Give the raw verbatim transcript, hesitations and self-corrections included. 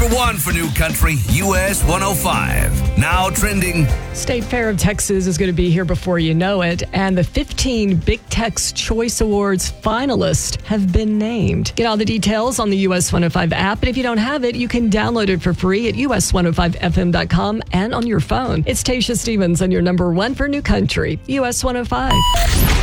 number one for New Country, U S one oh five. Now trending. State Fair of Texas is going to be here before you know it, and the fifteen Big Tex Choice Awards finalists have been named. Get all the details on the U S one oh five app, and if you don't have it, you can download it for free at U S one oh five F M dot com and on your phone. It's Tasha Stevens on your number one for New Country, U S one oh five.